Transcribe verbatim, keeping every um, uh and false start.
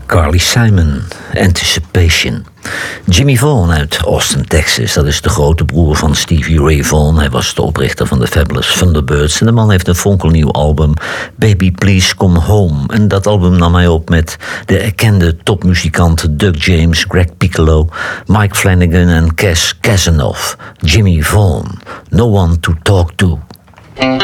Carly Simon, Anticipation. Jimmy Vaughan uit Austin, Texas. Dat is de grote broer van Stevie Ray Vaughan. Hij was de oprichter van de Fabulous Thunderbirds. En de man heeft een fonkelnieuw album, Baby Please Come Home. En dat album nam hij op met de erkende topmuzikanten Doug James, Greg Piccolo, Mike Flanagan en Cass Casanova. Jimmy Vaughan, No One to Talk To.